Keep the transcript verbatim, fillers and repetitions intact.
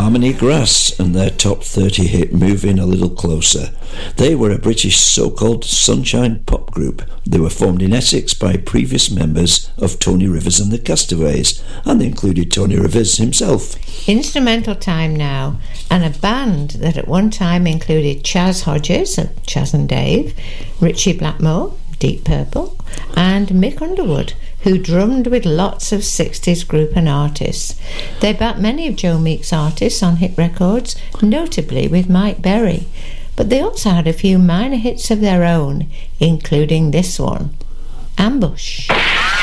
Harmony Grass and their top thirty hit Move In a Little Closer. They were a British so-called sunshine pop group. They were formed in Essex by previous members of Tony Rivers and the Castaways, and they included Tony Rivers himself. Instrumental time now, and a band that at one time included Chas Hodges of Chas and Dave, Richie Blackmore, Deep Purple, and Mick Underwood, who drummed with lots of sixties group and artists. They backed many of Joe Meek's artists on hit records, notably with Mike Berry, but they also had a few minor hits of their own, including this one, Ambush.